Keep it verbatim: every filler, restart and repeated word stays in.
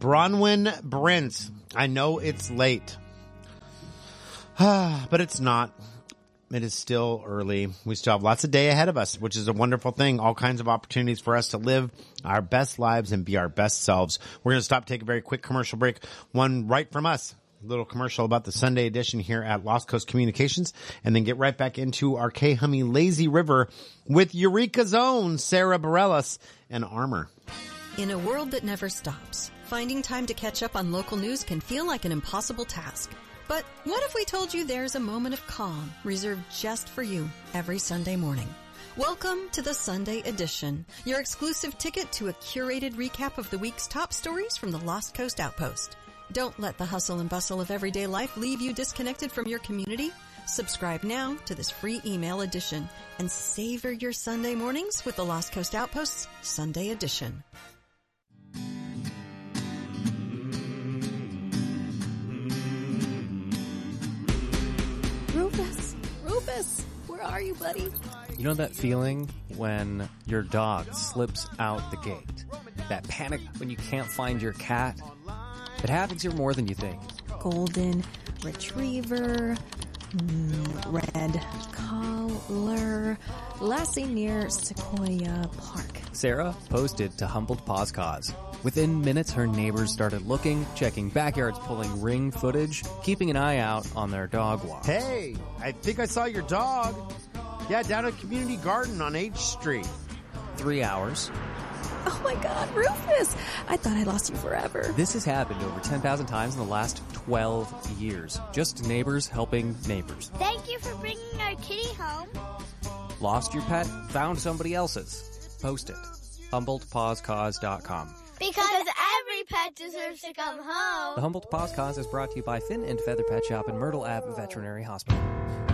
Bronwyn Brent. I know it's late, but it's not. It is still early. We still have lots of day ahead of us, which is a wonderful thing. All kinds of opportunities for us to live our best lives and be our best selves. We're going to stop, take a very quick commercial break. One right from us. A little commercial about the Sunday edition here at Lost Coast Communications, and then get right back into our K-Hummy Lazy River with Eureka's own Sarah Bareilles and Armor. In a world that never stops, finding time to catch up on local news can feel like an impossible task. But what if we told you there's a moment of calm reserved just for you every Sunday morning? Welcome to the Sunday Edition, your exclusive ticket to a curated recap of the week's top stories from the Lost Coast Outpost. Don't let the hustle and bustle of everyday life leave you disconnected from your community. Subscribe now to this free email edition and savor your Sunday mornings with the Lost Coast Outpost's Sunday Edition. Rufus, Rufus, where are you, buddy? You know that feeling when your dog slips out the gate? That panic when you can't find your cat? It happens here more than you think. Golden Retriever, mm, Red Collar, Lassie near Sequoia Park. Sarah posted to Humboldt Paws Cause. Within minutes, her neighbors started looking, checking backyards, pulling Ring footage, keeping an eye out on their dog walks. Hey, I think I saw your dog. Yeah, down at Community Garden on H Street. Three hours. Oh my God, Rufus! I thought I lost you forever. This has happened over ten thousand times in the last twelve years. Just neighbors helping neighbors. Thank you for bringing our kitty home. Lost your pet? Found somebody else's. Post it. Humboldt Paws Cause dot com. Because every pet deserves to come home. The Humboldt Paws Cause is brought to you by Fin and Feather Pet Shop and Myrtle Ave Veterinary Hospital.